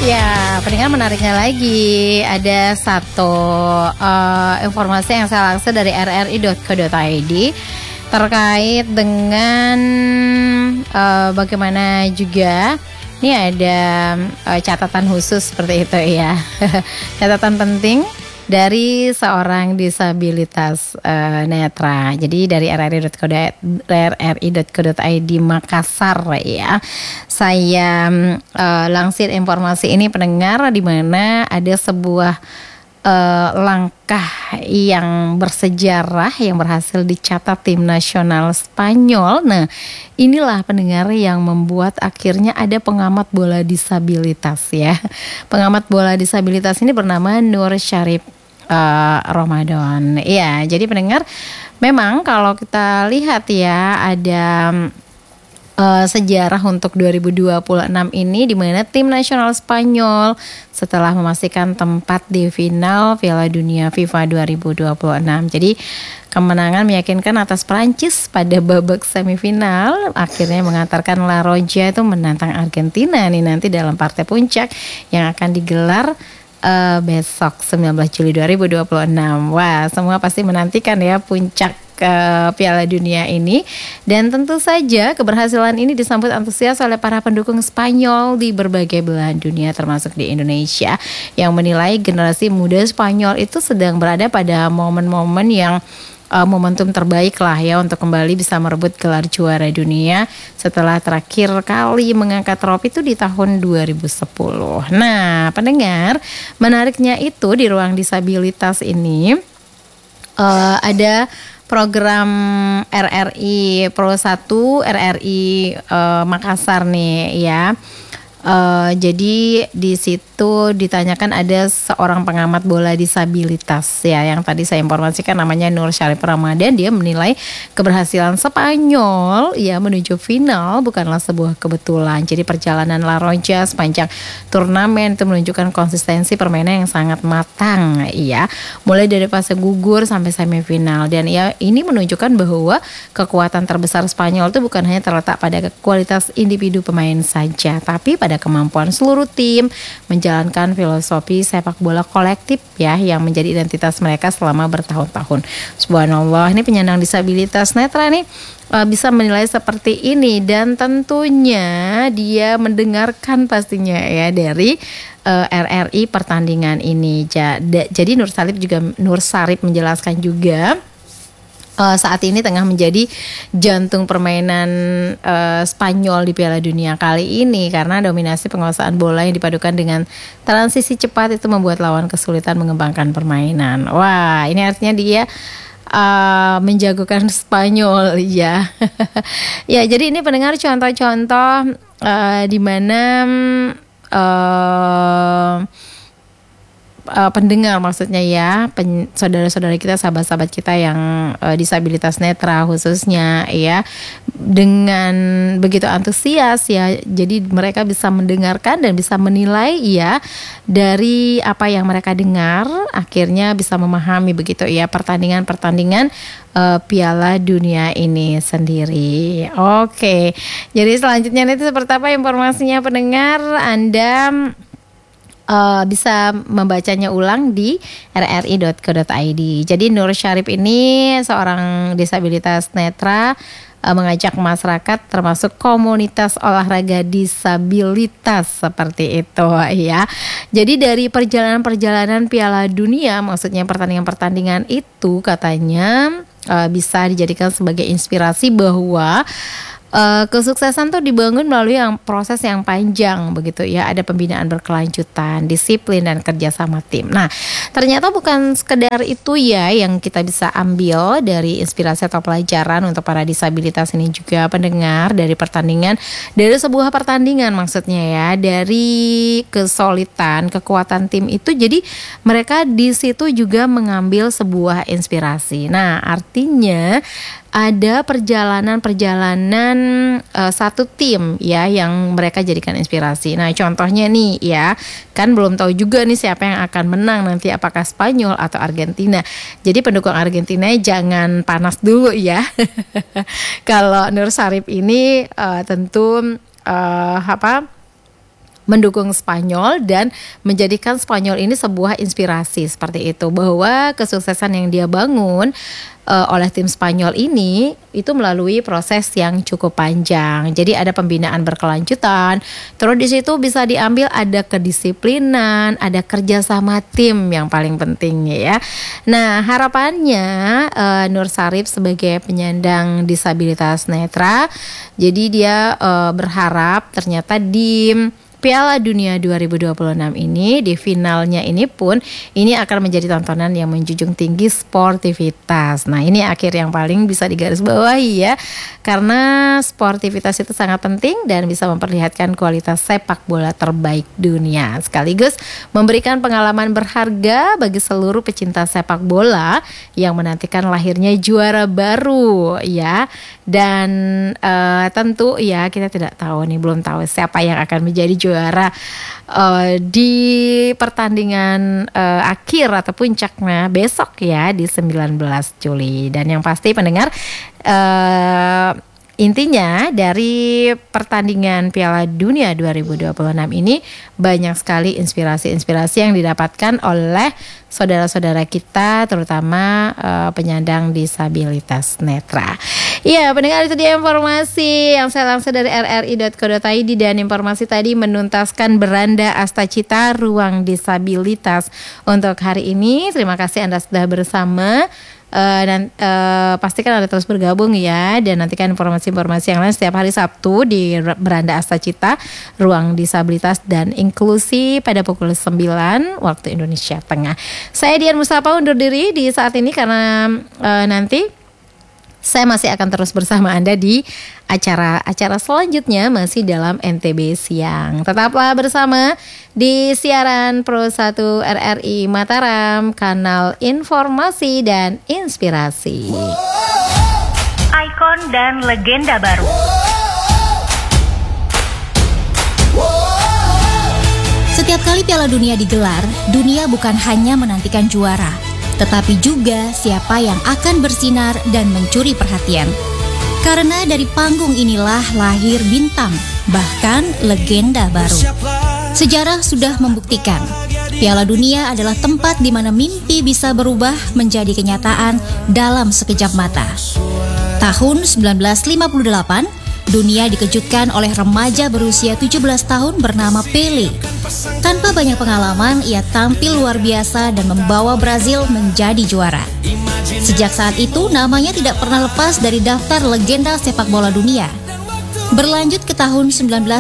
Ya, pendengar menariknya lagi ada satu informasi yang saya lansir dari rri.co.id terkait dengan bagaimana juga ini ada catatan khusus seperti itu ya. Catatan penting dari seorang disabilitas netra. Jadi dari rri.co.id Makassar ya. Saya lansir informasi ini pendengar, di mana ada sebuah langkah yang bersejarah yang berhasil dicatat tim nasional Spanyol. Nah, inilah pendengar yang membuat akhirnya ada pengamat bola disabilitas ya. Pengamat bola disabilitas ini bernama Nur Syarif Ramadan. Ya, jadi pendengar, memang kalau kita lihat ya ada sejarah untuk 2026 ini, di mana tim nasional Spanyol setelah memastikan tempat di final Piala Dunia FIFA 2026. Jadi kemenangan meyakinkan atas Prancis pada babak semifinal, akhirnya mengantarkan La Roja itu menantang Argentina nih nanti dalam partai puncak yang akan digelar besok 19 Juli 2026. Wah, semua pasti menantikan ya puncak Piala Dunia ini. Dan tentu saja keberhasilan ini disambut antusias oleh para pendukung Spanyol di berbagai belahan dunia, termasuk di Indonesia, yang menilai generasi muda Spanyol itu sedang berada pada momen-momen yang momentum terbaik lah ya untuk kembali bisa merebut gelar juara dunia setelah terakhir kali mengangkat trofi itu di tahun 2010. Nah, pendengar, menariknya itu di ruang disabilitas ini ada program RRI Pro 1 RRI Makassar nih ya. Jadi di situ ditanyakan ada seorang pengamat bola disabilitas ya, yang tadi saya informasikan namanya Nur Syarif Ramadan. Dia menilai keberhasilan Spanyol ya menuju final bukanlah sebuah kebetulan. Jadi perjalanan La Roja sepanjang turnamen itu menunjukkan konsistensi permainan yang sangat matang ya, mulai dari fase gugur sampai semifinal. Dan ya ini menunjukkan bahwa kekuatan terbesar Spanyol itu bukan hanya terletak pada kualitas individu pemain saja, tapi pada kemampuan seluruh tim menjalankan filosofi sepak bola kolektif ya, yang menjadi identitas mereka selama bertahun-tahun. Subhanallah, ini penyandang disabilitas netra nih bisa menilai seperti ini, dan tentunya dia mendengarkan pastinya ya dari RRI pertandingan ini. Jadi Nur Syarif menjelaskan juga saat ini tengah menjadi jantung permainan Spanyol di Piala Dunia kali ini, karena dominasi penguasaan bola yang dipadukan dengan transisi cepat itu membuat lawan kesulitan mengembangkan permainan. Wah, ini artinya dia menjagokan Spanyol ya. Ya, jadi ini pendengar contoh-contoh di mana pendengar maksudnya ya, saudara-saudara kita, sahabat-sahabat kita yang disabilitas netra khususnya ya, dengan begitu antusias ya, jadi mereka bisa mendengarkan dan bisa menilai ya dari apa yang mereka dengar, akhirnya bisa memahami begitu ya pertandingan Piala Dunia ini sendiri. Oke, jadi selanjutnya itu seperti apa informasinya pendengar? Anda bisa membacanya ulang di rri.co.id. Jadi Nur Syarif ini seorang disabilitas netra mengajak masyarakat termasuk komunitas olahraga disabilitas seperti itu ya. Jadi dari perjalanan-perjalanan Piala Dunia, maksudnya pertandingan-pertandingan itu katanya bisa dijadikan sebagai inspirasi bahwa kesuksesan tuh dibangun melalui proses yang panjang begitu ya. Ada pembinaan berkelanjutan, disiplin, dan kerjasama tim. Nah, ternyata bukan sekedar itu ya yang kita bisa ambil dari inspirasi atau pelajaran untuk para disabilitas ini juga pendengar, dari pertandingan, dari sebuah pertandingan maksudnya ya, dari kesulitan, kekuatan tim itu, jadi mereka di situ juga mengambil sebuah inspirasi. Nah, artinya ada perjalanan satu tim ya yang mereka jadikan inspirasi. Nah, contohnya nih ya, kan belum tahu juga nih siapa yang akan menang nanti, apakah Spanyol atau Argentina. Jadi pendukung Argentina jangan panas dulu ya. Kalau Nur Syarif ini tentu mendukung Spanyol dan menjadikan Spanyol ini sebuah inspirasi seperti itu, bahwa kesuksesan yang dia bangun oleh tim Spanyol ini itu melalui proses yang cukup panjang. Jadi ada pembinaan berkelanjutan. Terus di situ bisa diambil ada kedisiplinan, ada kerjasama tim yang paling penting ya. Nah harapannya Nur Sarip sebagai penyandang disabilitas netra, jadi dia berharap ternyata di Piala Dunia 2026 ini, di finalnya ini pun ini akan menjadi tontonan yang menjunjung tinggi sportivitas. Nah ini akhir yang paling bisa digarisbawahi ya, karena sportivitas itu sangat penting dan bisa memperlihatkan kualitas sepak bola terbaik dunia, sekaligus memberikan pengalaman berharga bagi seluruh pecinta sepak bola yang menantikan lahirnya juara baru ya. Dan tentu ya kita tidak tahu nih, belum tahu siapa yang akan menjadi juara di pertandingan akhir atau puncaknya besok ya di 19 Juli. Dan yang pasti pendengar, intinya dari pertandingan Piala Dunia 2026 ini banyak sekali inspirasi-inspirasi yang didapatkan oleh saudara-saudara kita, terutama penyandang disabilitas netra. Ya, pendengar, itu dia informasi yang saya lansir dari rri.co.id, dan informasi tadi menuntaskan Beranda Astacita Ruang Disabilitas untuk hari ini. Terima kasih Anda sudah bersama. Dan pastikan Anda terus bergabung ya, dan nantikan informasi-informasi yang lain setiap hari Sabtu di Beranda Astacita Ruang Disabilitas dan Inklusi pada pukul 9 waktu Indonesia Tengah. Saya Dian Mustafa undur diri di saat ini karena nanti saya masih akan terus bersama Anda di acara-acara selanjutnya masih dalam NTB Siang. Tetaplah bersama di siaran Pro 1 RRI Mataram, kanal informasi dan inspirasi. Ikon dan legenda baru. Setiap kali Piala Dunia digelar, dunia bukan hanya menantikan juara, tetapi juga siapa yang akan bersinar dan mencuri perhatian. Karena dari panggung inilah lahir bintang, bahkan legenda baru. Sejarah sudah membuktikan, Piala Dunia adalah tempat di mana mimpi bisa berubah menjadi kenyataan dalam sekejap mata. Tahun 1958, dunia dikejutkan oleh remaja berusia 17 tahun bernama Pelé. Tanpa banyak pengalaman, ia tampil luar biasa dan membawa Brazil menjadi juara. Sejak saat itu, namanya tidak pernah lepas dari daftar legenda sepak bola dunia. Berlanjut ke tahun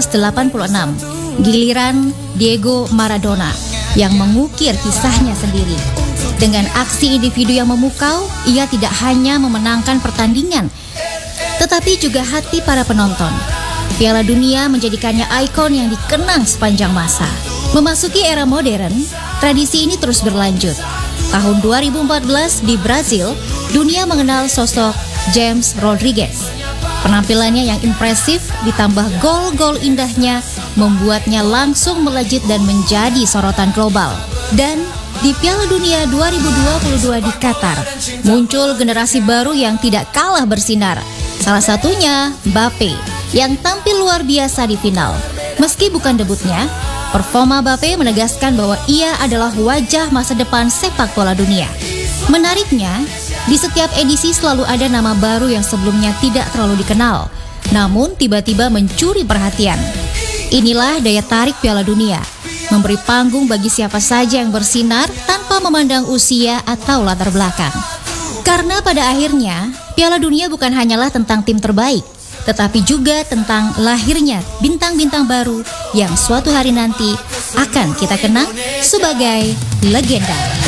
1986, giliran Diego Maradona yang mengukir kisahnya sendiri. Dengan aksi individu yang memukau, ia tidak hanya memenangkan pertandingan, tetapi juga hati para penonton. Piala Dunia menjadikannya ikon yang dikenang sepanjang masa. Memasuki era modern, tradisi ini terus berlanjut. Tahun 2014 di Brazil, dunia mengenal sosok James Rodriguez. Penampilannya yang impresif ditambah gol-gol indahnya membuatnya langsung melejit dan menjadi sorotan global. Dan di Piala Dunia 2022 di Qatar, muncul generasi baru yang tidak kalah bersinar. Salah satunya Mbappe yang tampil luar biasa di final. Meski bukan debutnya, performa Mbappe menegaskan bahwa ia adalah wajah masa depan sepak bola dunia. Menariknya, di setiap edisi selalu ada nama baru yang sebelumnya tidak terlalu dikenal, namun tiba-tiba mencuri perhatian. Inilah daya tarik Piala Dunia, memberi panggung bagi siapa saja yang bersinar tanpa memandang usia atau latar belakang. Karena pada akhirnya, Piala Dunia bukan hanyalah tentang tim terbaik, tetapi juga tentang lahirnya bintang-bintang baru yang suatu hari nanti akan kita kenang sebagai legenda.